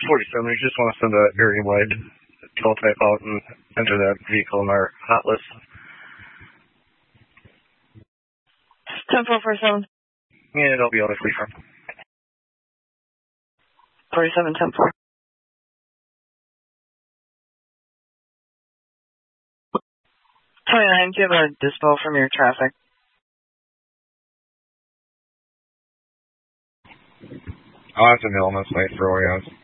47, we just want to send a area-wide toll type out and enter that vehicle in our hot list. 10-4-47. Yeah, it'll be on the free farm. 47, 10-4. 29, do you have a dispo from your traffic? I'll have to mail on this night for Oreos.